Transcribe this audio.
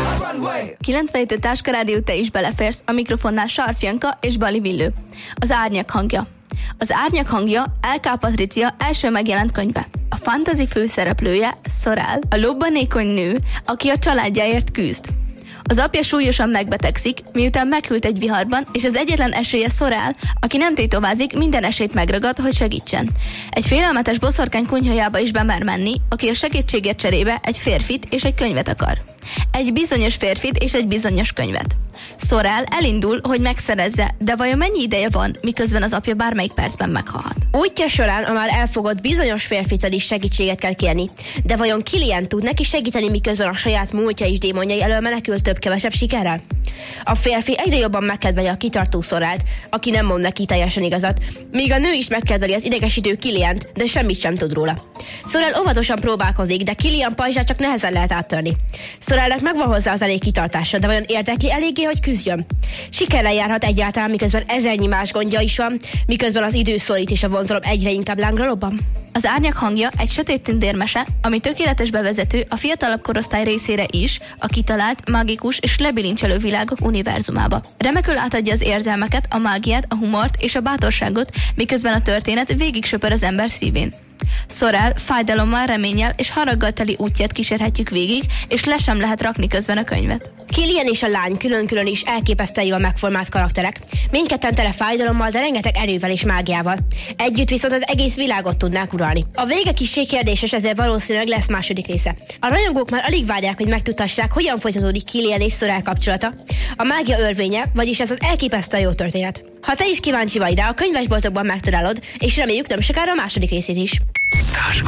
97 Táskarádió, te is beleférsz, a mikrofonnál Sarf Janka és Bali Villő. Az Árnyak hangja. Az Árnyak hangja L.K. Patricia első megjelent könyve. A fantasy főszereplője Sorrel, a lobbanékony nő, aki a családjáért küzd. Az apja súlyosan megbetegszik, miután meghűlt egy viharban, és az egyetlen esélye Sorrel, aki nem tétovázik, minden esélyt megragad, hogy segítsen. Egy félelmetes boszorkány kunyhójába is bemer menni, aki a segítségért cserébe egy férfit és egy könyvet akar. Egy bizonyos férfit és egy bizonyos könyvet. Sorrel elindul, hogy megszerezze, de vajon mennyi ideje van, miközben az apja bármelyik percben meghalhat? Útja során a már elfogott bizonyos férfitől is segítséget kell kérni, de vajon Kilian tud neki segíteni, miközben a saját múltja és démonjai elől menekül több-kevesebb sikerrel? A férfi egyre jobban megkedveli a kitartó Sorrelt, aki nem mond neki teljesen igazat, míg a nő is megkedveli az idegesítő Kiliant, de semmit sem tud róla. Sorrel óvatosan próbálkozik, de Kilian pajzsát csak nehezen lehet áttörni. Sorrelnek megvan hozzá az elég kitartása, de vajon érdekli eléggé, hogy küzdjön? Sikerrel járhat egyáltalán, miközben ezernyi más gondja is van, miközben az idő szorít és a vonzalom egyre inkább lángra lobban? Az Árnyak hangja egy sötét tündérmese, ami tökéletes bevezető a fiatalabb korosztály részére is, a kitalált, mágikus és lebilincselő világok univerzumába. Remekül átadja az érzelmeket, a mágiát, a humort és a bátorságot, miközben a történet végig söpör az ember szívén. Sorrel fájdalommal, reménnyel és haraggal teli útját kísérhetjük végig, és le sem lehet rakni közben a könyvet. Kilian és a lány külön-külön is elképesztően jól megformált karakterek. Mindketten tele fájdalommal, de rengeteg erővel és mágiával. Együtt viszont az egész világot tudnák uralni. A vége kissé kérdéses, ezért valószínűleg lesz második része. A rajongók már alig várják, hogy megtudhassák, hogyan folytatódik Kilian és Sorrel kapcsolata. A mágia örvénye, vagyis ez az elképesztően jó történet. Ha te is kíváncsi vagy rá, a könyvesboltokban megtalálod, és reméljük nem sokára a második részét is.